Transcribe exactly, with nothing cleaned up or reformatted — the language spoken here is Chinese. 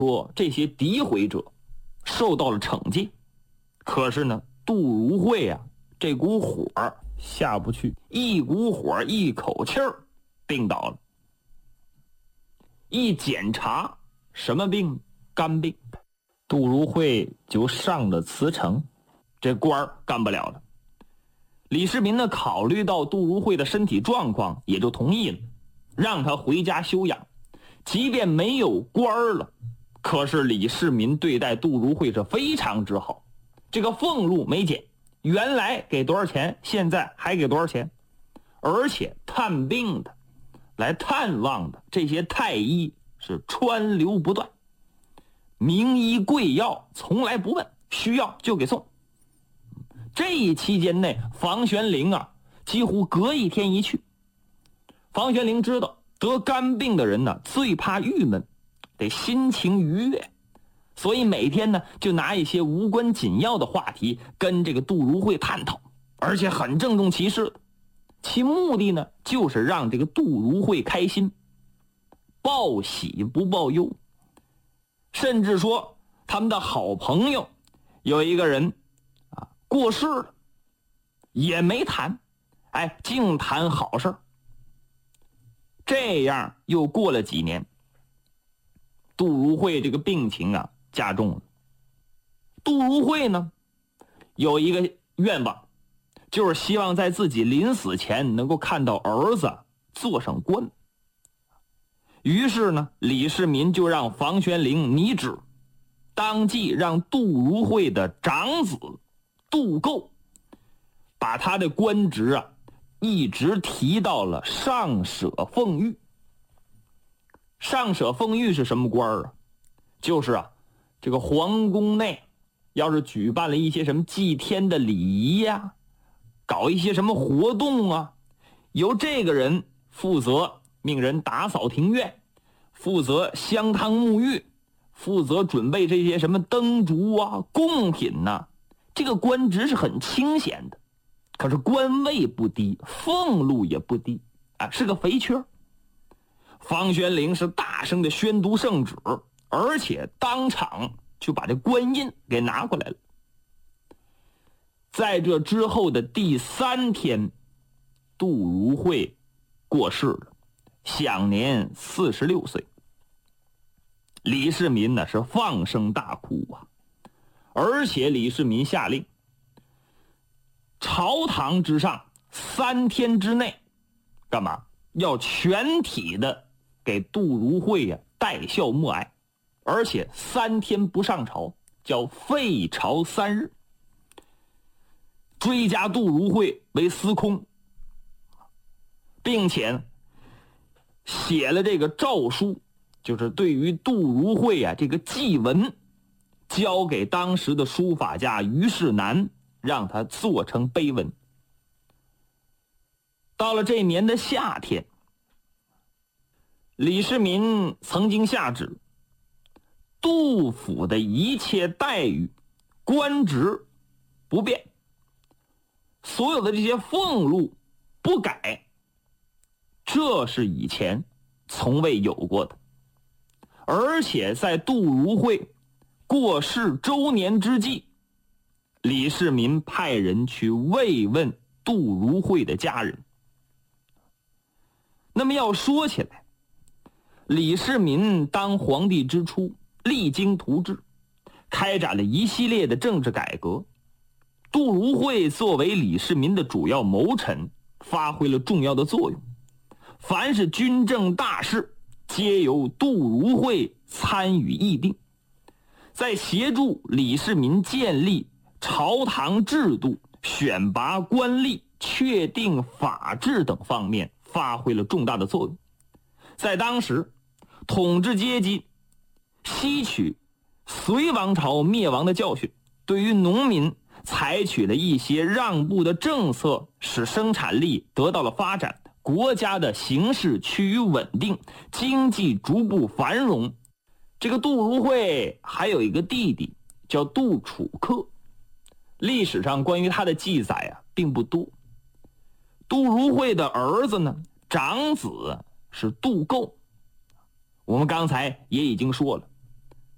说这些诋毁者受到了惩戒。可是呢，杜如晦啊，这股火下不去，一股火一口气儿病倒了。一检查，什么病？肝病。杜如晦就上了辞呈，这官儿干不了了。李世民呢，考虑到杜如晦的身体状况，也就同意了，让他回家休养。即便没有官儿了，可是李世民对待杜如晦是非常之好，这个俸禄没减，原来给多少钱，现在还给多少钱，而且探病的、来探望的这些太医是川流不断，名医贵药从来不问，需要就给送。这一期间内，房玄龄啊，几乎隔一天一去。房玄龄知道得肝病的人呢，最怕郁闷，得心情愉悦，所以每天呢，就拿一些无关紧要的话题跟这个杜如晦探讨，而且很郑重其事的。其目的呢，就是让这个杜如晦开心，报喜不报忧。甚至说他们的好朋友有一个人啊过世了，也没谈，哎，净谈好事。这样又过了几年，杜如晦这个病情啊加重了。杜如晦呢有一个愿望，就是希望在自己临死前能够看到儿子做上官。于是呢，李世民就让房玄龄拟旨，当即让杜如晦的长子杜构把他的官职啊一直提到了上舍奉御。上舍奉御是什么官啊？就是啊，这个皇宫内要是举办了一些什么祭天的礼仪呀、啊，搞一些什么活动啊，由这个人负责命人打扫庭院，负责香汤沐浴，负责准备这些什么灯烛啊、贡品呐、啊。这个官职是很清闲的，可是官位不低，俸禄也不低啊，是个肥缺。房玄龄是大声的宣读圣旨，而且当场就把这官印给拿过来了。在这之后的第三天，杜如晦过世了，享年四十六岁。李世民呢是放声大哭啊，而且李世民下令，朝堂之上三天之内干嘛？要全体的给杜如晦呀、啊、戴孝默哀，而且三天不上朝，叫废朝三日，追加杜如晦为司空，并且写了这个诏书，就是对于杜如晦啊这个祭文，交给当时的书法家于世南，让他做成碑文。到了这年的夏天，李世民曾经下旨，杜府的一切待遇、官职不变，所有的这些俸禄不改，这是以前从未有过的。而且在杜如晦过世周年之际，李世民派人去慰问杜如晦的家人。那么要说起来，李世民当皇帝之初，励精图治，开展了一系列的政治改革。杜如晦作为李世民的主要谋臣，发挥了重要的作用。凡是军政大事，皆由杜如晦参与议定。在协助李世民建立朝堂制度、选拔官吏、确定法制等方面发挥了重大的作用。在当时，统治阶级吸取隋王朝灭亡的教训，对于农民采取了一些让步的政策，使生产力得到了发展，国家的形势趋于稳定，经济逐步繁荣。这个杜如晦还有一个弟弟叫杜楚客，历史上关于他的记载啊并不多。杜如晦的儿子呢，长子是杜构，我们刚才也已经说了，